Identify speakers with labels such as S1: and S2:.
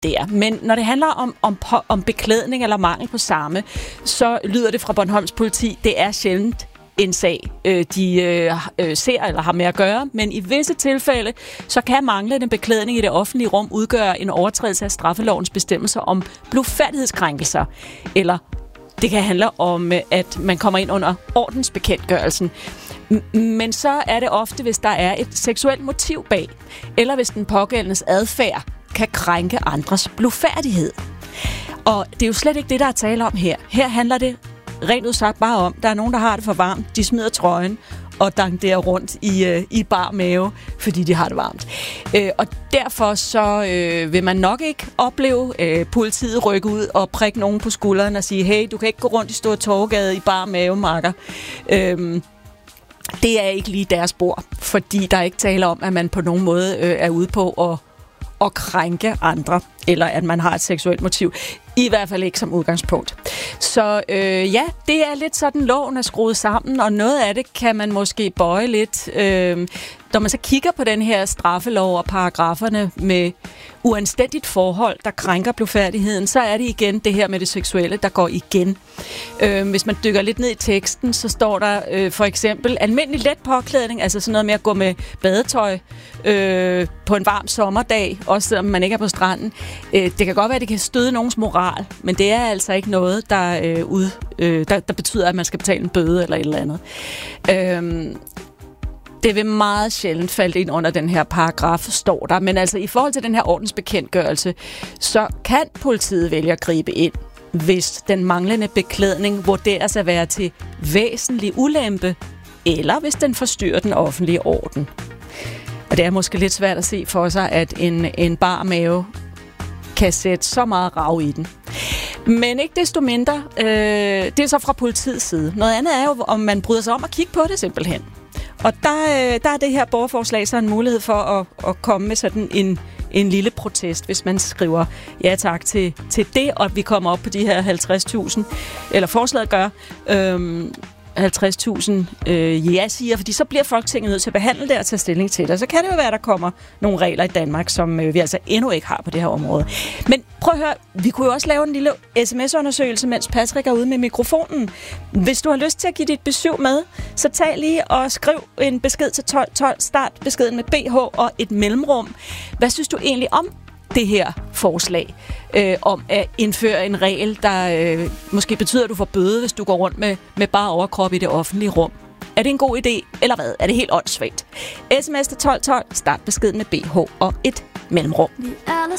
S1: der. Men når det handler om beklædning eller mangel på samme, så lyder det fra Bornholms politi, det er sjældent en sag, de ser eller har med at gøre, men i visse tilfælde, så kan manglende beklædning i det offentlige rum udgøre en overtrædelse af straffelovens bestemmelser om blufærdighedskrænkelser, eller det kan handle om, at man kommer ind under ordensbekendtgørelsen. Men så er det ofte, hvis der er et seksuelt motiv bag, eller hvis den pågældendes adfærd kan krænke andres blufærdighed. Og det er jo slet ikke det, der er tale om her. Her handler det rent udsagt bare om, der er nogen, der har det for varmt, de smider trøjen og danderer rundt i bar mave, fordi de har det varmt. Og derfor så vil man nok ikke opleve politiet rykke ud og prikke nogen på skulderen og sige, hey, du kan ikke gå rundt i Store Torvegade i bar mave, makker. Det er ikke lige deres bord, fordi der ikke taler om, at man på nogen måde er ude på at krænke andre, eller at man har et seksuelt motiv. I hvert fald ikke som udgangspunkt. Så ja, det er lidt sådan, loven er skruet sammen, og noget af det kan man måske bøje lidt. Når man så kigger på den her straffelov og paragraferne med uanstændigt forhold, der krænker blufærdigheden, så er det igen det her med det seksuelle, der går igen. Hvis man dykker lidt ned i teksten, så står der for eksempel almindelig let påklædning, altså sådan noget med at gå med badetøj på en varm sommerdag, også selvom man ikke er på stranden. Det kan godt være, at det kan støde nogens moral, men det er altså ikke noget, der betyder, at man skal betale en bøde eller et eller andet. Det vil meget sjældent falde ind under den her paragraf, står der. Men altså i forhold til den her ordensbekendtgørelse, så kan politiet vælge at gribe ind, hvis den manglende beklædning vurderes at være til væsentlig ulempe, eller hvis den forstyrrer den offentlige orden. Og det er måske lidt svært at se for sig, at en bar mave kan sætte så meget rav i den. Men ikke desto mindre, det er så fra politiets side. Noget andet er jo, om man bryder sig om at kigge på det simpelthen. Og der er det her borgerforslag så en mulighed for at komme med sådan en lille protest, hvis man skriver ja tak til det, og vi kommer op på de her 50.000, eller forslaget gør 50.000 ja-siger, fordi så bliver Folketinget nødt til at behandle det og tage stilling til det. Og så kan det jo være, at der kommer nogle regler i Danmark, som vi altså endnu ikke har på det her område. Men prøv at høre, vi kunne jo også lave en lille sms-undersøgelse, mens Patrick er ude med mikrofonen. Hvis du har lyst til at give dit besøg med, så tag lige og skriv en besked til 1212. Start beskeden med BH og et mellemrum. Hvad synes du egentlig om det her forslag om at indføre en regel, der måske betyder, at du får bøde, hvis du går rundt med bare overkrop i det offentlige rum? Er det en god idé, eller hvad? Er det helt åndssvagt? SMS til 1212, start beskeden med BH og et mellemrum.
S2: Vi alle